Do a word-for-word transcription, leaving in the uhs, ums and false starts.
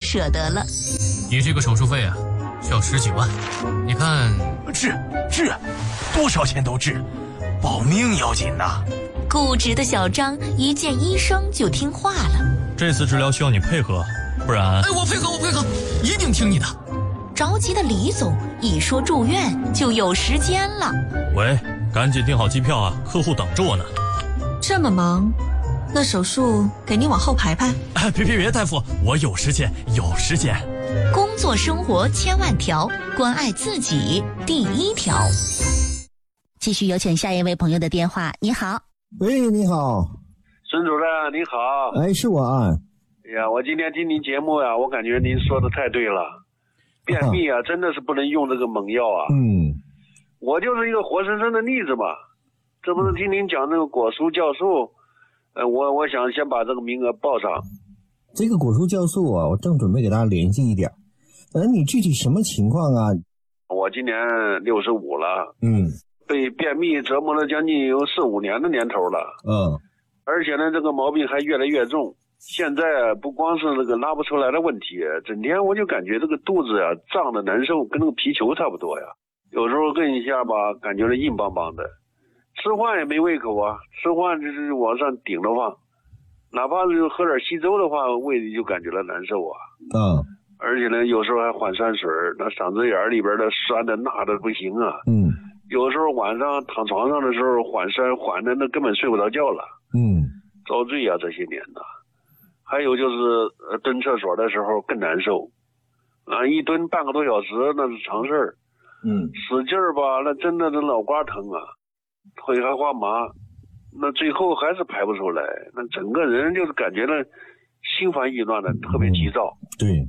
舍得了。 你这个手术费啊，需要十几万，你看。 治治，多少钱都治，保命要紧呐。 固执的小张一见医生就听话了。 这次治疗需要你配合，不然…… 哎，我配合，我配合，一定听你的。 着急的李总一说住院就有时间了。 喂，赶紧订好机票啊，客户等着我呢。 这么忙，那手术给你往后排排。 哎，别别别，大夫，我有时间，有时间。 工作生活千万条，关爱自己第一条。继续有请下一位朋友的电话。你好。 喂，你好， 孙主任你好。 哎，是我啊。 哎呀，我今天听您节目呀、啊，我感觉您说的太对了。便秘啊，真的是不能用这个猛药啊。 嗯， 我就是一个活生生的例子嘛。这不是听您讲那个果蔬酵素，呃，我我想先把这个名额报上。 这个果蔬酵素啊，我正准备给大家联系一点。呃，你具体什么情况啊？ 我今年六十五了， 嗯， 被便秘折磨了将近有四五年的年头了。 嗯， 而且呢，这个毛病还越来越重。现在不光是那个拉不出来的问题，整天我就感觉这个肚子啊胀得难受，跟那个皮球差不多呀。有时候跟一下吧，感觉硬邦邦的，吃饭也没胃口啊，吃饭就是往上顶着放，哪怕是喝点稀粥的话，胃里就感觉到难受啊。 嗯， 而且呢，有时候还缓酸水，那嗓子眼里边的酸的辣的不行啊。 嗯， 有时候晚上躺床上的时候缓酸缓的那根本睡不着觉了。 嗯， 遭罪啊这些年的。还有就是呃蹲厕所的时候更难受，啊一蹲半个多小时那是常事儿。 嗯， 使劲儿吧，那真的是脑瓜疼啊，腿还发麻，那最后还是排不出来，那整个人就是感觉到心烦意乱的，特别急躁。 对。